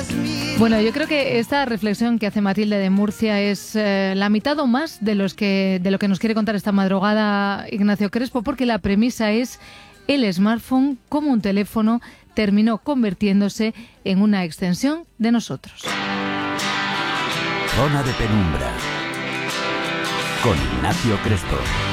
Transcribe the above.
Bueno, yo creo que esta reflexión que hace Matilde de Murcia es la mitad o más de lo que nos quiere contar esta madrugada Ignacio Crespo, porque la premisa es el smartphone como un teléfono terminó convirtiéndose en una extensión de nosotros. Zona de Penumbra con Ignacio Crespo.